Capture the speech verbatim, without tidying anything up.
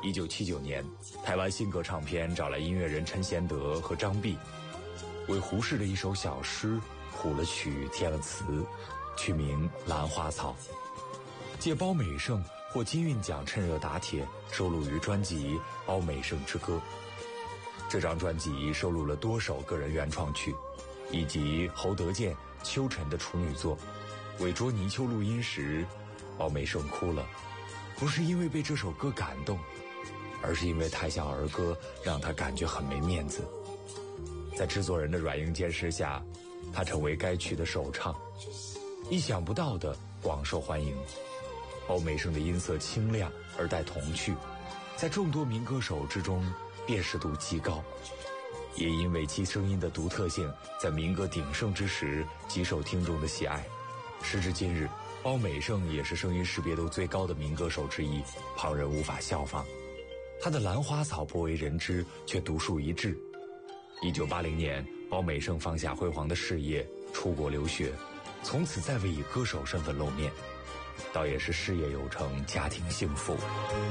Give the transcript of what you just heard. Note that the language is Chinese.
一九七九年，台湾新歌唱片找来音乐人陈贤德和张碧，为胡适的一首小诗谱了曲，填了词，取名《兰花草》，借包美胜获金韵奖趁热打铁，收录于专辑《包美胜之歌》。这张专辑收录了多首个人原创曲，以及侯德健、秋晨的处女作。为捉泥鳅录音时，包美胜哭了，不是因为被这首歌感动，而是因为太像儿歌，让他感觉很没面子。在制作人的软硬兼施下，他成为该曲的首唱，意想不到的广受欢迎。包美胜的音色清亮而带童趣，在众多民歌手之中辨识度极高，也因为其声音的独特性，在民歌鼎盛之时极受听众的喜爱。时至今日，包美胜也是声音识别度最高的民歌手之一，旁人无法效仿。他的《兰花草》不为人知，却独树一帜。一九八零年，包美胜放下辉煌的事业，出国留学，从此再未以歌手身份露面，倒也是事业有成，家庭幸福。